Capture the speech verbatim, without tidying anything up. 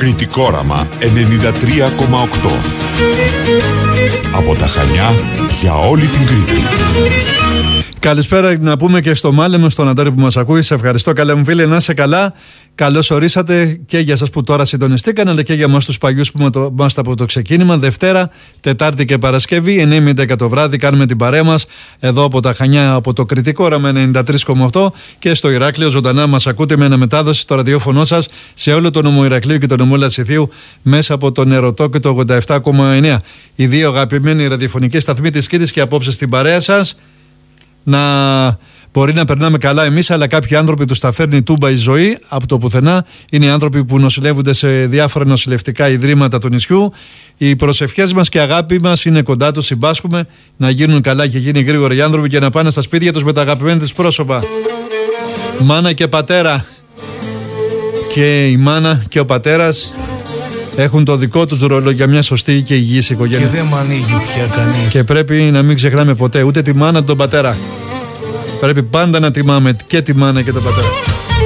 Κρητικόραμα ενενήντα τρία κόμμα οκτώ. Από τα Χανιά για όλη την Κρήτη. Καλησπέρα να πούμε και στο Μάλεμο, στον Αντώνη που μας ακούει. Σε ευχαριστώ, καλά μου φίλε, να είσαι καλά. Καλώς ορίσατε και για σας που τώρα συντονιστήκαν, αλλά και για εμάς τους παλιούς που είμαστε από το ξεκίνημα. Δευτέρα, Τετάρτη και Παρασκευή, εννιά με έντεκα το βράδυ, κάνουμε την παρέα μας εδώ από τα Χανιά, από το Κρητικόραμα ενενήντα τρία κόμμα οκτώ και στο Ηράκλειο. Ζωντανά μας ακούτε με αναμετάδοση στο ραδιόφωνο σας σε όλο το νομό Ηρακλείου και το νομό Λατσιθίου μέσα από τον Ερωτό και το ογδόντα επτά κόμμα εννέα. Οι δύο αγαπημένοι ραδιοφωνικοί σταθμοί της Κρήτης και απόψε στην παρέα σας. Να μπορεί να περνάμε καλά εμείς, αλλά κάποιοι άνθρωποι τους τα φέρνει τούμπα η ζωή από το πουθενά. Είναι οι άνθρωποι που νοσηλεύονται σε διάφορα νοσηλευτικά ιδρύματα του νησιού. Οι προσευχές μας και αγάπη μας είναι κοντά τους, συμπάσχουμε να γίνουν καλά και γίνει γρήγορα οι άνθρωποι και να πάνε στα σπίτια τους με τα αγαπημένα τους πρόσωπα. Μάνα και πατέρα. Και η μάνα και ο πατέρας έχουν το δικό τους ρόλο για μια σωστή και υγιής οικογένεια. Και δεν μ' ανοίγει πια κανείς. Και πρέπει να μην ξεχνάμε ποτέ ούτε τη μάνα τον πατέρα. Πρέπει πάντα να τιμάμε και τη μάνα και τον πατέρα.